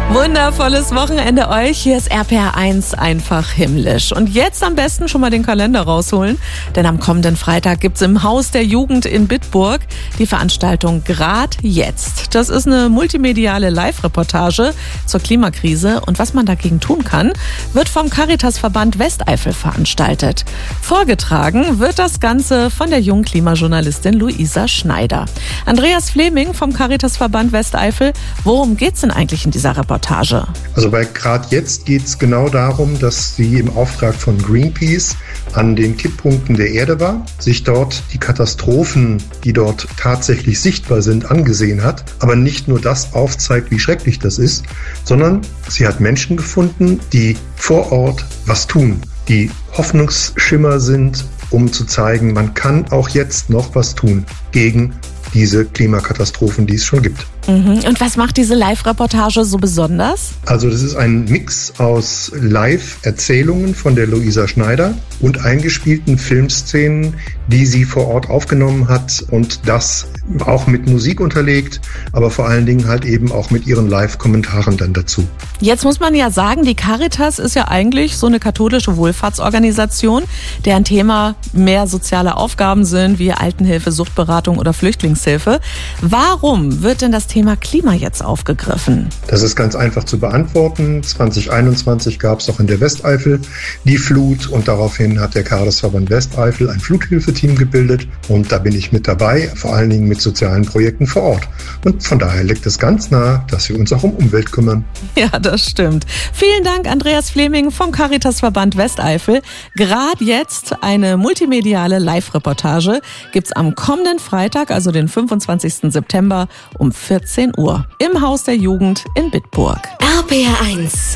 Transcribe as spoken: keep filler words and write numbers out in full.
Wundervolles Wochenende euch. Hier ist R P R eins einfach himmlisch. Und jetzt am besten schon mal den Kalender rausholen, denn am kommenden Freitag gibt's im Haus der Jugend in Bitburg die Veranstaltung Grad jetzt. Das ist eine multimediale Live-Reportage zur Klimakrise und was man dagegen tun kann, wird vom Caritasverband Westeifel veranstaltet. Vorgetragen wird das Ganze von der jungen Klimajournalistin Luisa Schneider. Andreas Fleming vom Caritasverband Westeifel, worum geht's denn eigentlich in dieser Reportage? Also bei Grad jetzt geht es genau darum, dass sie im Auftrag von Greenpeace an den Kipppunkten der Erde war, sich dort die Katastrophen, die dort tatsächlich sichtbar sind, angesehen hat, aber nicht nur das aufzeigt, wie schrecklich das ist, sondern sie hat Menschen gefunden, die vor Ort was tun, die Hoffnungsschimmer sind, um zu zeigen, man kann auch jetzt noch was tun gegen diese Klimakatastrophen, die es schon gibt. Und was macht diese Live-Reportage so besonders? Also das ist ein Mix aus Live-Erzählungen von der Luisa Schneider und eingespielten Filmszenen, die sie vor Ort aufgenommen hat und das auch mit Musik unterlegt, aber vor allen Dingen halt eben auch mit ihren Live-Kommentaren dann dazu. Jetzt muss man ja sagen, die Caritas ist ja eigentlich so eine katholische Wohlfahrtsorganisation, deren Thema mehr soziale Aufgaben sind, wie Altenhilfe, Suchtberatung oder Flüchtlingshilfe. Warum wird denn das Thema Klima jetzt aufgegriffen? Das ist ganz einfach zu beantworten. zwanzig einundzwanzig gab es auch in der Westeifel die Flut und daraufhin hat der Caritasverband Westeifel ein Fluthilfeteam gebildet und da bin ich mit dabei, vor allen Dingen mit sozialen Projekten vor Ort. Und von daher liegt es ganz nah, dass wir uns auch um Umwelt kümmern. Ja, das stimmt. Vielen Dank, Andreas Fleming vom Caritasverband Westeifel. Gerade jetzt eine multimediale Live-Reportage gibt's am kommenden Freitag, also den fünfundzwanzigsten September um vierzehn Uhr im Haus der Jugend in Bitburg. R P R eins